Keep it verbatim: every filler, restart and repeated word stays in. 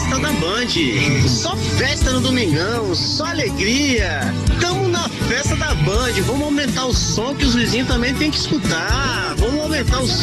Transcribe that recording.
festa da Band. Só festa no domingão, só alegria. Tamo na festa da Band. Vamos aumentar o som que os vizinhos também tem que escutar. Vamos aumentar o